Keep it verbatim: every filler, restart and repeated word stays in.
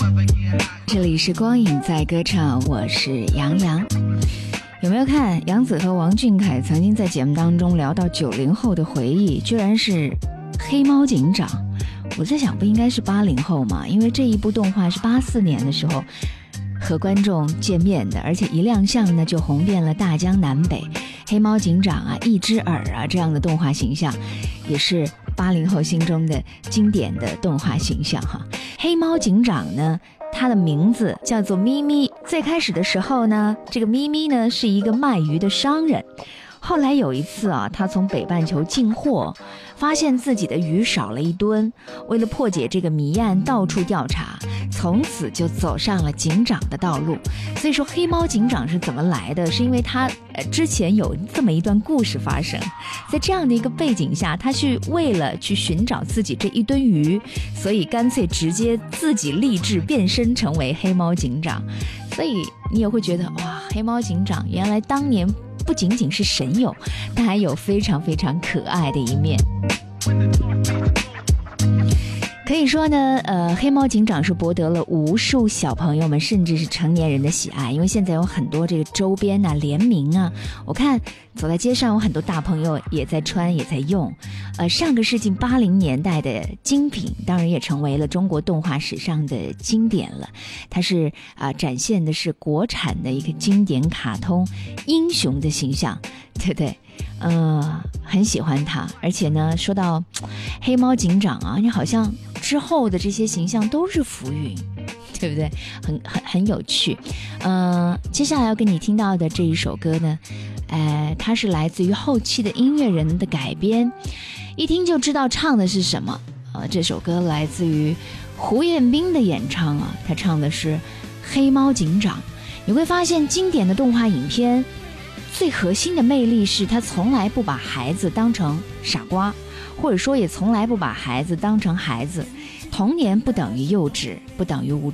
这里是光影在歌唱，我是杨洋。有没有看杨紫和王俊凯曾经在节目当中聊到九零后的回忆，居然是黑猫警长。我在想不应该是八零后嘛，因为这一部动画是八四年的时候和观众见面的，而且一亮相呢就红遍了大江南北。黑猫警长啊，一只耳啊，这样的动画形象也是八零后心中的经典的动画形象哈。黑猫警长呢，他的名字叫做咪咪。最开始的时候呢，这个咪咪呢是一个卖鱼的商人。后来有一次啊，他从北半球进货，发现自己的鱼少了一吨。为了破解这个谜案，到处调查，从此就走上了警长的道路。所以说黑猫警长是怎么来的，是因为他、呃、之前有这么一段故事发生。在这样的一个背景下，他去为了去寻找自己这一吨鱼，所以干脆直接自己立志变身成为黑猫警长。所以你也会觉得哇，黑猫警长原来当年不仅仅是神勇，他还有非常非常可爱的一面。可以说呢，呃，黑猫警长是博得了无数小朋友们甚至是成年人的喜爱，因为现在有很多这个周边啊、联名啊，我看走在街上有很多大朋友也在穿也在用。呃，上个世纪八零年代的精品，当然也成为了中国动画史上的经典了。它是啊、呃，展现的是国产的一个经典卡通英雄的形象，对不对？呃，很喜欢它。而且呢，说到黑猫警长啊，你好像之后的这些形象都是浮云，对不对？很很很有趣。呃，接下来要跟你听到的这一首歌呢，呃，它是来自于后期的音乐人的改编，一听就知道唱的是什么。呃，这首歌来自于胡彦斌的演唱啊，他唱的是黑猫警长。你会发现经典的动画影片最核心的魅力是他从来不把孩子当成傻瓜，或者说也从来不把孩子当成孩子。童年不等于幼稚，不等于无